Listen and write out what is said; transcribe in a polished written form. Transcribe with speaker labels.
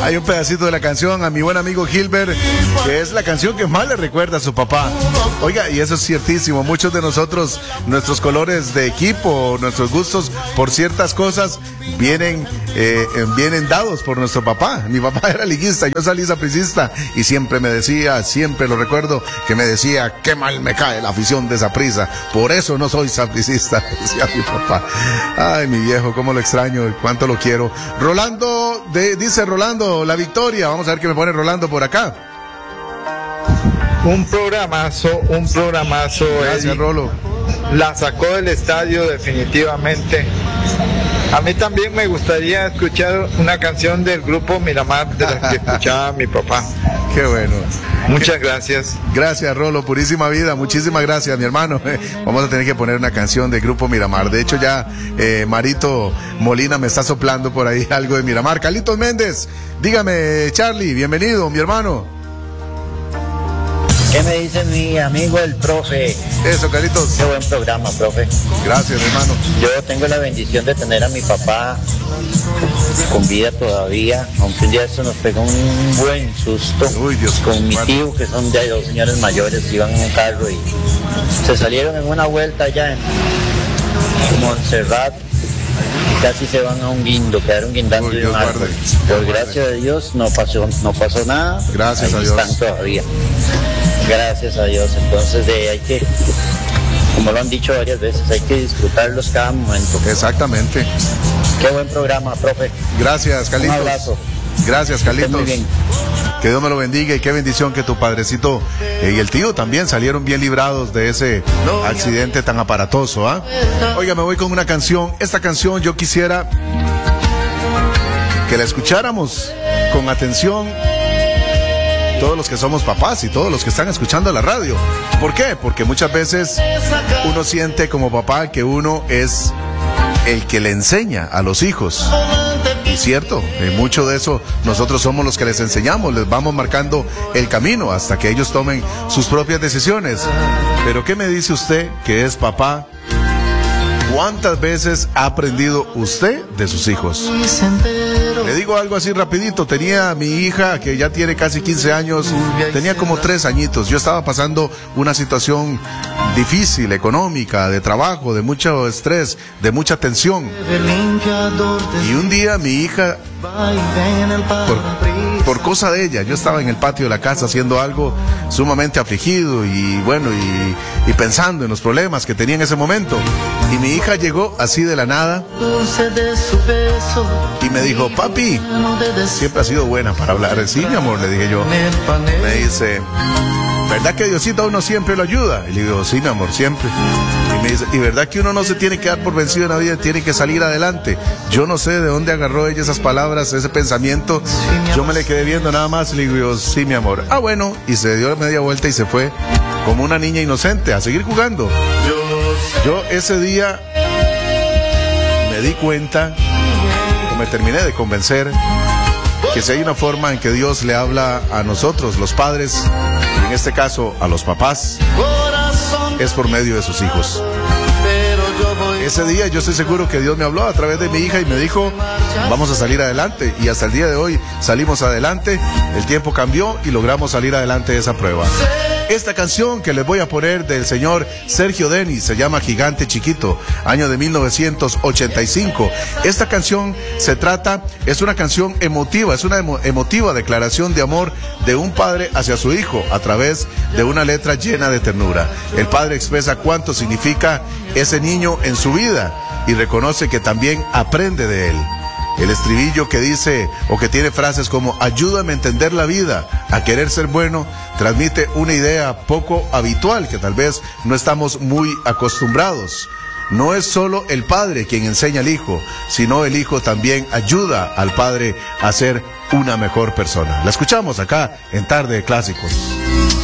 Speaker 1: Hay un pedacito de la canción a mi buen amigo Gilbert, que es la canción que más le recuerda a su papá. Oiga, y eso es ciertísimo. Muchos de nosotros, nuestros colores de equipo, nuestros gustos por ciertas cosas, vienen dados por nuestro papá. Mi papá era liguista, yo salí sapricista, y siempre me decía, siempre lo recuerdo, que me decía, qué mal me cae la afición de Saprissa, por eso no soy sapricista, decía mi papá. Ay, mi viejo, cómo lo extraño y cuánto lo quiero. Rolando, dice Rolando, la victoria. Vamos a ver qué me pone Rolando por acá.
Speaker 2: Un programazo.
Speaker 1: Gracias,
Speaker 2: Eddie.
Speaker 1: Rolo.
Speaker 2: La sacó del estadio definitivamente. A mí también me gustaría escuchar una canción del grupo Miramar, de la que escuchaba mi papá.
Speaker 1: Qué bueno.
Speaker 2: Muchas gracias.
Speaker 1: Gracias, Rolo, purísima vida. Muchísimas gracias, mi hermano. Vamos a tener que poner una canción del grupo Miramar. De hecho, ya Marito Molina me está soplando por ahí algo de Miramar. Carlitos Méndez, dígame, Charlie, bienvenido, mi hermano.
Speaker 3: ¿Qué me dice mi amigo el profe?
Speaker 1: Eso, Carlitos.
Speaker 3: Qué buen programa, profe.
Speaker 1: Gracias, hermano.
Speaker 3: Yo tengo la bendición de tener a mi papá con vida todavía, aunque un día eso nos pegó un buen susto.
Speaker 1: Uy, Dios,
Speaker 3: con mi tío, que son de dos señores mayores, iban en un carro y se salieron en una vuelta allá en Montserrat y casi se van a un guindo, quedaron guindando de un árbol. Por gracia de Dios no pasó nada.
Speaker 1: Gracias a
Speaker 3: Ahí
Speaker 1: Dios.
Speaker 3: están todavía. Gracias a Dios. Entonces hay que, como lo han dicho varias veces, hay que disfrutarlos cada momento.
Speaker 1: Exactamente.
Speaker 3: Qué buen programa, profe.
Speaker 1: Gracias, Carlitos.
Speaker 3: Un abrazo.
Speaker 1: Gracias, Carlitos.
Speaker 3: Muy bien.
Speaker 1: Que Dios me lo bendiga y qué bendición que tu padrecito y el tío también salieron bien librados de ese accidente tan aparatoso, ¿ah? Oiga, me voy con una canción. Esta canción yo quisiera que la escucháramos con atención todos los que somos papás y todos los que están escuchando la radio. ¿Por qué? Porque muchas veces uno siente como papá que uno es el que le enseña a los hijos. Y cierto, mucho de eso nosotros somos los que les enseñamos, les vamos marcando el camino hasta que ellos tomen sus propias decisiones. Pero ¿qué me dice usted que es papá? ¿Cuántas veces ha aprendido usted de sus hijos? Le digo algo así rapidito. Tenía a mi hija que ya tiene casi 15 años, tenía como 3 añitos. Yo estaba pasando una situación difícil, económica, de trabajo, de mucho estrés, de mucha tensión. Y un día mi hija, por cosa de ella, yo estaba en el patio de la casa haciendo algo sumamente afligido y bueno, y pensando en los problemas que tenía en ese momento. Y mi hija llegó así de la nada y me dijo, papi, siempre ha sido buena para hablar. Sí, mi amor, le dije yo. Me dice, ¿verdad que Diosito a uno siempre lo ayuda? Y le digo, sí, mi amor, siempre. Y me dice, ¿y verdad que uno no se tiene que dar por vencido en la vida, tiene que salir adelante? Yo no sé de dónde agarró ella esas palabras, ese pensamiento. Yo me le quedé viendo nada más y le digo, sí, mi amor. Ah, bueno, y se dio media vuelta y se fue como una niña inocente a seguir jugando. Yo ese día me di cuenta, o me terminé de convencer, que si hay una forma en que Dios le habla a nosotros, los padres, y en este caso a los papás, es por medio de sus hijos. Ese día yo estoy seguro que Dios me habló a través de mi hija y me dijo, vamos a salir adelante, y hasta el día de hoy salimos adelante. El tiempo cambió y logramos salir adelante de esa prueba. Esta canción que les voy a poner del señor Sergio Denis se llama Gigante Chiquito, año de 1985. Esta canción es una canción emotiva, es una emotiva declaración de amor de un padre hacia su hijo a través de una letra llena de ternura. El padre expresa cuánto significa ese niño en su vida y reconoce que también aprende de él. El estribillo que dice o que tiene frases como ayúdame a entender la vida, a querer ser bueno, transmite una idea poco habitual que tal vez no estamos muy acostumbrados. No es solo el padre quien enseña al hijo, sino el hijo también ayuda al padre a ser una mejor persona. La escuchamos acá en Tarde de Clásicos.